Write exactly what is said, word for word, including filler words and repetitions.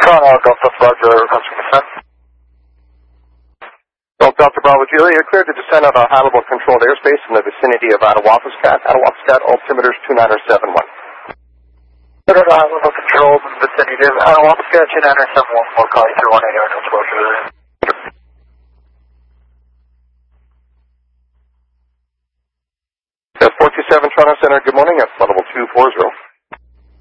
Toronto, Delta Roger, requesting descent. Well, Delta Bravo Julia, you're cleared to descend on a high-level controlled airspace in the vicinity of Anawapiskat. Anawapiskat, altimeters two nine seven one. Cleared on high-level controlled in the vicinity of Anawapiskat, two nine seven one, four, call you through one eight, Delta Bravo Julia. four two seven Toronto Center, good morning, at level two four zero.